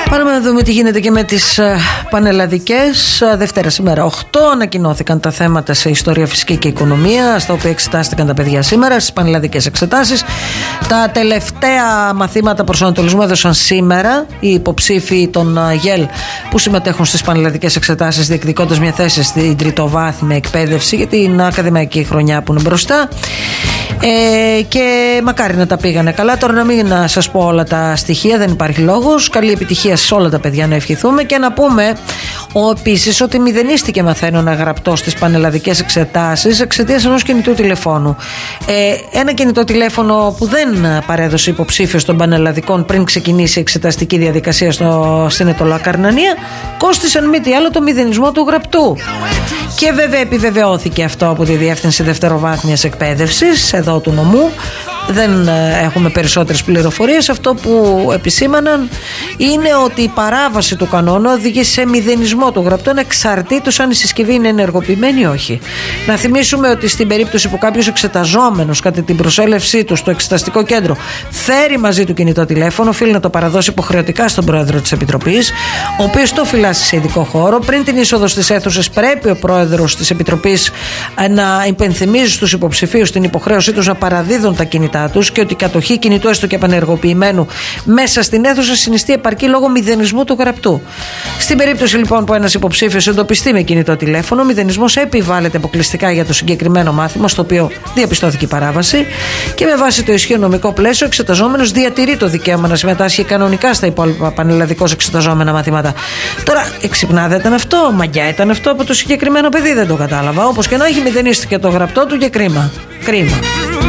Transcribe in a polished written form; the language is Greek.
Πάμε να δούμε τι γίνεται και με τις πανελλαδικές. Δευτέρα σήμερα 8 ανακοινώθηκαν τα θέματα σε ιστορία, φυσική και οικονομία, στα οποία εξετάστηκαν τα παιδιά σήμερα στις πανελλαδικές εξετάσεις. Τα τελευταία μαθήματα προσανατολισμού έδωσαν σήμερα οι υποψήφοι των ΓΕΛ που συμμετέχουν στις πανελλαδικές εξετάσεις, διεκδικώντας μια θέση στην τριτοβάθμια εκπαίδευση για την ακαδημαϊκή χρονιά που είναι μπροστά. Και μακάρι να τα πήγανε καλά. Τώρα να μην σας πω όλα τα στοιχεία, δεν υπάρχει λόγος. Καλή επιτυχία σε όλα τα παιδιά να ευχηθούμε. Και να πούμε επίσης ότι μηδενίστηκε, μαθαίνω, ένα γραπτό στις πανελλαδικές εξετάσεις εξαιτίας ενός κινητού τηλεφώνου. Ένα κινητό τηλέφωνο που δεν παρέδωσε υποψήφιος των πανελλαδικών πριν ξεκινήσει η εξεταστική διαδικασία στην Ετωλά Καρνανία, κόστησε αν μη τι άλλο το μηδενισμό του γραπτού. Και βέβαια επιβεβαιώθηκε αυτό από τη Διεύθυνση Δευτεροβάθμιας Εκπαίδευσης εδώ του νομού. Δεν έχουμε περισσότερες πληροφορίες. Αυτό που επισήμαναν είναι ότι η παράβαση του κανόνα οδηγεί σε μηδενισμό του γραπτού ανεξαρτήτως αν η συσκευή είναι ενεργοποιημένη ή όχι. Να θυμίσουμε ότι στην περίπτωση που κάποιος εξεταζόμενος κατά την προσέλευσή του στο εξεταστικό κέντρο φέρει μαζί του κινητό τηλέφωνο, οφείλει να το παραδώσει υποχρεωτικά στον πρόεδρο της Επιτροπής, ο οποίος το φυλάσσει σε ειδικό χώρο. Πριν την είσοδο στις αίθουσες, πρέπει ο πρόεδρος της Επιτροπής να υπενθυμίζει στους υποψηφίους την υποχρέωσή τους να παραδίδουν τα κινητά τους και ότι η κατοχή κινητού, έστω και επανεργοποιημένου, μέσα στην αίθουσα συνιστεί επαρκή λόγω μηδενισμού του γραπτού. Στην περίπτωση λοιπόν που ένας υποψήφιος εντοπιστεί με κινητό τηλέφωνο, ο μηδενισμός επιβάλλεται αποκλειστικά για το συγκεκριμένο μάθημα στο οποίο διαπιστώθηκε η παράβαση και με βάση το ισχύον νομικό πλαίσιο, ο εξεταζόμενος διατηρεί το δικαίωμα να συμμετάσχει κανονικά στα υπόλοιπα πανελλαδικώς εξεταζόμενα μαθήματα. Τώρα, εξυπνάδα ήταν αυτό, μαγιά ήταν αυτό από το συγκεκριμένο παιδί, δεν το κατάλαβα. Όπως και να έχει, μηδενίστηκε το γραπτό του και κρίμα. Κρίμα.